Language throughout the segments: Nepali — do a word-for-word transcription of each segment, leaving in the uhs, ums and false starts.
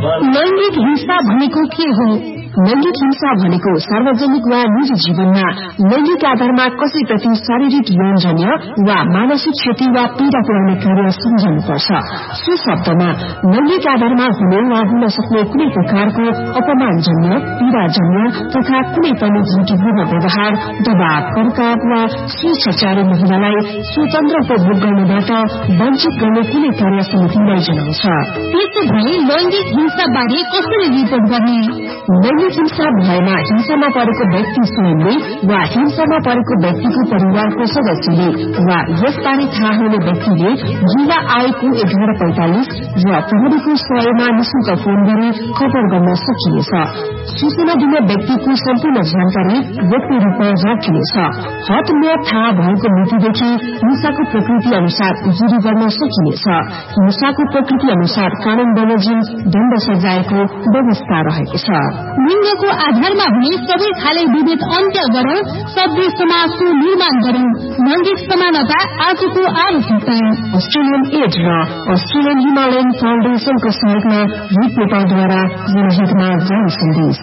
लैंगिक हिंसा भनेको के हो? लैंगिक हिंसा भनेको सार्वजनिक वा निजी जीवनमा लैंगिक आधारमा कसैप्रति शारीरिक यौनजन्य वा मानसिक क्षति वा पीड़ा पुर्याउने कार्य सम्झनुपर्छ। सो शब्दमा लैंगिक आधारमा हुने वा हुन सक्ने कुनै प्रकारको अपमानजन्य, पीड़ाजन्य तथा कुनै पनि झुटीपूर्ण व्यवहार, दबाव, पर्काव वा स्वेच्छाचारी महिलालाई स्वतन्त्र उपभोग गर्नबाट वञ्चित गर्ने कुनै कार्य समितिलाई जनाउँछ। त्यसो भए लैंगिक हिंसा बारे कसरी रिपोर्ट गर्ने? लैंगिक हिंसा भएमा हिंसामा परेको व्यक्ति स्वयंले वा हिंसामा परेको व्यक्तिको परिवारको सदस्यले वा यसबारे थाहा हुने व्यक्तिले जिल्ला आएको एघार पैंतालिस र प्रहरीको सयमा निशुल्क फोन गरी खबर गर्न सकिनेछ। सूचना दिने व्यक्तिको सम्पूर्ण जानकारी गोप्य रूपमा राखिनेछ। हदम्याद थाहा भएको मितिदेखि हिंसाको प्रकृति अनुसार जुरी गर्न सकिनेछ। हिंसाको प्रकृति अनुसार कानून बमोजिम दण्ड सजायको व्यवस्था रहेको छ। लिंगको आधारमा हुने सबै खाले विभेद अन्त्य गरौं, सभ्य समाजको निर्माण गरौं। लैंगिक समानता आजको आवश्यकता। अस्ट्रेलियन एड र अस्ट्रेलियन हिमालयन फाउन्डेशनको सहयोगमा युथ नेपालद्वारा जनहितमा जारी सन्देश।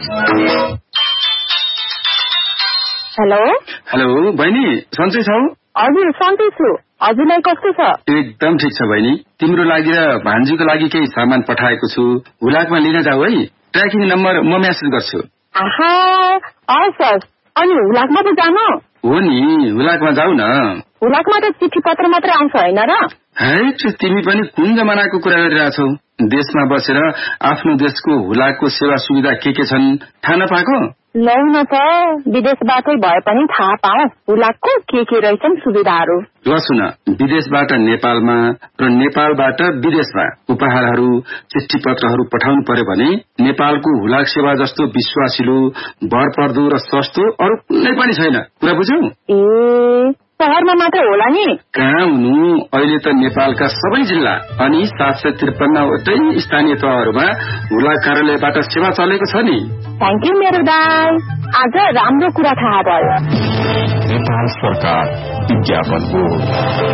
हेलो हेलो बहिनी, सन्चै छौ? हजुर सन्चै छु। हजुरलाई कस्तो छ? एकदम ठिक छ बहिनी। तिम्रो लागि र भान्जीको लागि केही सामान पठाएको छु, हुलाकमा लिन जाऊ है। ट्र्याकिङ नम्बर म मेसेज गर्छु। आहा, हस्। अनि हुलाकमा त जानु? हो नि, हुलाकमा जाऊ न। हुलाकमा त चिठी पत्र मात्रै आउँछ होइन र? हैट, तिमी पनि कुन जमानाको कुरा गरिरहेछौ? देशमा बसेर आफ्नो देशको हुलाकको सेवा सुविधा के के छन् थाहा नपाएको? लौ न त, विदेशबाटै भए पनि थाहा पाऊ हुलाकको के के रहेछन् सुविधाहरू। ल सुन, विदेशबाट नेपालमा र नेपालबाट विदेशमा उपहारहरू, चिठी पत्रहरू पठाउनु पर्यो भने नेपालको हुलाक सेवा जस्तो विश्वासिलो, भरपर्दो र सस्तो अरू कुनै पनि छैन। कुरा बुझ्यौ? ए, शहरमा मात्र होला नि? कहाँ हुनु, अहिले त नेपालका सबै जिल्ला अनि सात सय त्रिपन्नवटै स्थानीय तहहरूमा हुलाक कार्यालयबाट सेवा चलेको छ नि। थ्याङ्क यू मेरो दाइ, आज राम्रो कुरा थाहा भयो। नेपाल सरकार विज्ञापन बोर्ड।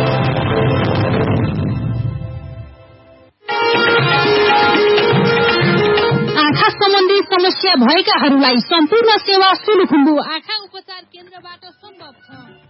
आँखा सम्बन्धी समस्या भएकाहरूलाई सम्पूर्ण सेवा सुलुखुम्बु आँखा उपचार केन्द्रबाट सम्भव छ।